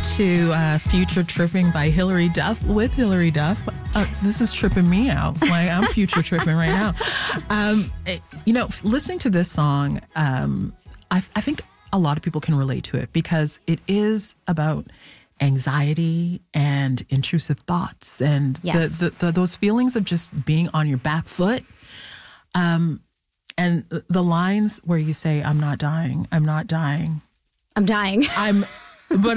to Future Tripping by Hilary Duff with Hilary Duff. This is tripping me out. Like, I'm future tripping right now. Listening to this song, I think a lot of people can relate to it because it is about anxiety and intrusive thoughts and those feelings of just being on your back foot. And the lines where you say, I'm not dying, I'm not dying. I'm dying.